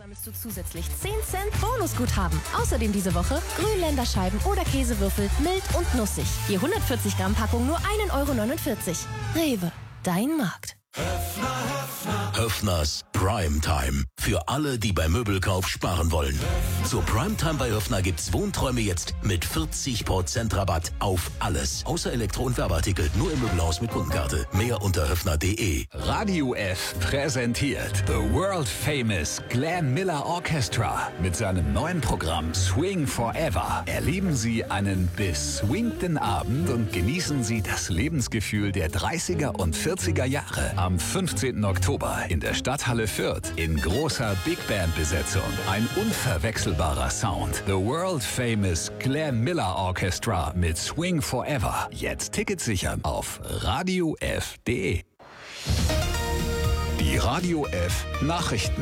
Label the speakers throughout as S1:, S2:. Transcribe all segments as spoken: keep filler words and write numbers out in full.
S1: sammelst du zusätzlich zehn Cent Bonusguthaben. Außerdem diese Woche Grünländerscheiben oder Käsewürfel, mild und nussig. Je hundertvierzig Gramm Packung nur ein Euro neunundvierzig. Rewe, dein Markt.
S2: Höffners Primetime. Für alle, die beim Möbelkauf sparen wollen. Zur Primetime bei Höffner gibt's Wohnträume jetzt mit vierzig Prozent Rabatt auf alles. Außer Elektro- und Werbeartikel. Nur im Möbelhaus mit Kundenkarte. Mehr unter höffner punkt de.
S3: Radio F präsentiert The World Famous Glenn Miller Orchestra. Mit seinem neuen Programm Swing Forever erleben Sie einen beswingten Abend und genießen Sie das Lebensgefühl der dreißiger und vierziger Jahre. Am fünfzehnten Oktober in der Stadthalle Fürth in großer Big Band Besetzung. Ein unverwechselbarer Sound. The World Famous Glenn Miller Orchestra mit Swing Forever. Jetzt Tickets sichern auf radio f punkt de. Die Radio F Nachrichten.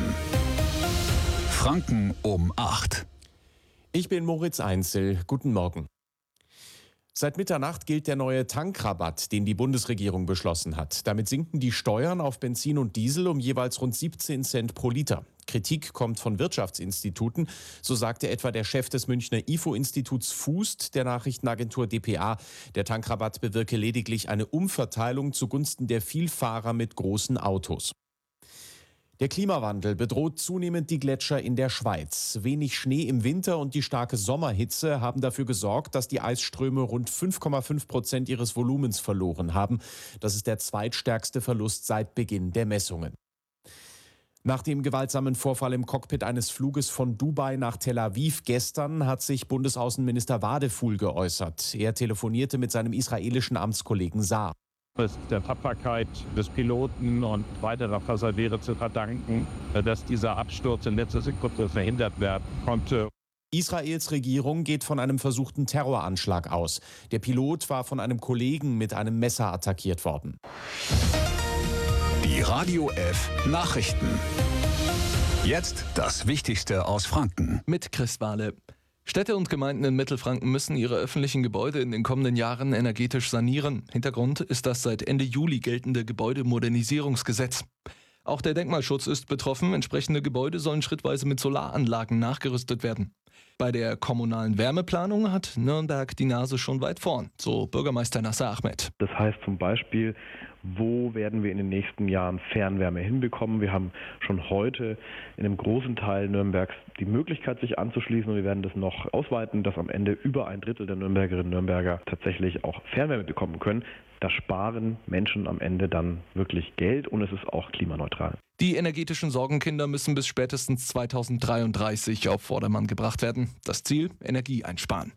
S3: Franken um acht.
S4: Ich bin Moritz Einzel. Guten Morgen. Seit Mitternacht gilt der neue Tankrabatt, den die Bundesregierung beschlossen hat. Damit sinken die Steuern auf Benzin und Diesel um jeweils rund siebzehn Cent pro Liter. Kritik kommt von Wirtschaftsinstituten, so sagte etwa der Chef des Münchner I F O-Instituts Fust der Nachrichtenagentur d p a. Der Tankrabatt bewirke lediglich eine Umverteilung zugunsten der Vielfahrer mit großen Autos. Der Klimawandel bedroht zunehmend die Gletscher in der Schweiz. Wenig Schnee im Winter und die starke Sommerhitze haben dafür gesorgt, dass die Eisströme rund fünf Komma fünf Prozent ihres Volumens verloren haben. Das ist der zweitstärkste Verlust seit Beginn der Messungen. Nach dem gewaltsamen Vorfall im Cockpit eines Fluges von Dubai nach Tel Aviv gestern hat sich Bundesaußenminister Wadefuhl geäußert. Er telefonierte mit seinem israelischen Amtskollegen Saar.
S5: Es ist der Tapferkeit des Piloten und weiterer Passagiere zu verdanken, dass dieser Absturz in letzter Sekunde verhindert werden konnte.
S4: Israels Regierung geht von einem versuchten Terroranschlag aus. Der Pilot war von einem Kollegen mit einem Messer attackiert worden.
S3: Die Radio F Nachrichten. Jetzt das Wichtigste aus Franken.
S6: Mit Chris Wahle. Städte und Gemeinden in Mittelfranken müssen ihre öffentlichen Gebäude in den kommenden Jahren energetisch sanieren. Hintergrund ist das seit Ende Juli geltende Gebäudemodernisierungsgesetz. Auch der Denkmalschutz ist betroffen. Entsprechende Gebäude sollen schrittweise mit Solaranlagen nachgerüstet werden. Bei der kommunalen Wärmeplanung hat Nürnberg die Nase schon weit vorn, so Bürgermeister Nasser Ahmed.
S7: Das heißt zum Beispiel, wo werden wir in den nächsten Jahren Fernwärme hinbekommen? Wir haben schon heute in einem großen Teil Nürnbergs die Möglichkeit, sich anzuschließen, und wir werden das noch ausweiten, dass am Ende über ein Drittel der Nürnbergerinnen und Nürnberger tatsächlich auch Fernwärme bekommen können. Da sparen Menschen am Ende dann wirklich Geld und es ist auch klimaneutral.
S6: Die energetischen Sorgenkinder müssen bis spätestens zweitausenddreiunddreißig auf Vordermann gebracht werden. Das Ziel: Energie einsparen.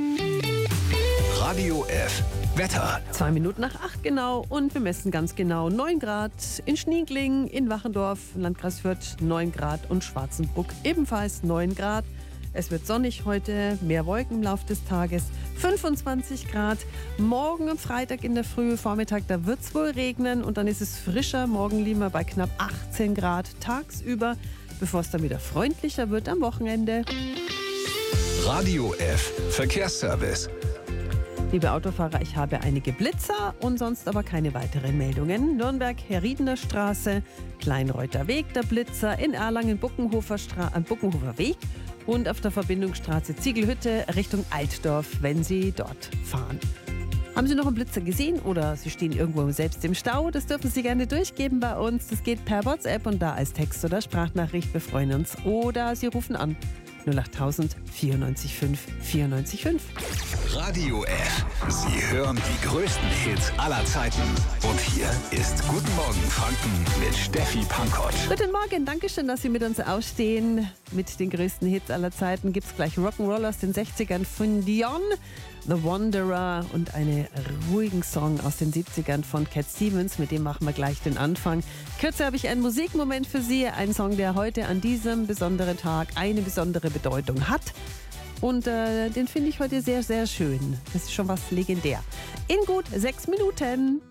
S3: Radio F Wetter.
S8: Zwei Minuten nach acht genau und wir messen ganz genau neun Grad in Schniegling, in Wachendorf, Landkreis Fürth neun Grad und Schwarzenbruck ebenfalls neun Grad. Es wird sonnig heute, mehr Wolken im Laufe des Tages, fünfundzwanzig Grad. Morgen am Freitag in der Früh, Vormittag, da wird es wohl regnen und dann ist es frischer. Morgen liegen wir bei knapp achtzehn Grad tagsüber, bevor es dann wieder freundlicher wird am Wochenende.
S3: Radio F Verkehrsservice.
S8: Liebe Autofahrer, ich habe einige Blitzer und sonst aber keine weiteren Meldungen. Nürnberg, Herriedener Straße, Kleinreuther Weg, der Blitzer, in Erlangen, Buckenhofer, Stra- äh, Buckenhofer Weg und auf der Verbindungsstraße Ziegelhütte Richtung Altdorf, wenn Sie dort fahren. Haben Sie noch einen Blitzer gesehen oder Sie stehen irgendwo selbst im Stau? Das dürfen Sie gerne durchgeben bei uns. Das geht per WhatsApp und da als Text oder Sprachnachricht. Wir freuen uns. Oder Sie rufen an null acht tausend vierundneunzig fünf vierundneunzig fünf.
S3: Radio F. Sie hören die größten Hits aller Zeiten. Und hier ist Guten Morgen Franken mit Steffi Pankott.
S8: Guten Morgen, danke schön, dass Sie mit uns ausstehen. Mit den größten Hits aller Zeiten gibt es gleich Rock'n'Roll aus den sechzigern von Dion, The Wanderer und einen ruhigen Song aus den siebzigern von Cat Stevens. Mit dem machen wir gleich den Anfang. Kürzer habe ich einen Musikmoment für Sie. Ein Song, der heute an diesem besonderen Tag eine besondere Bedeutung hat. Und äh, den finde ich heute sehr, sehr schön. Das ist schon was legendär. In gut sechs Minuten.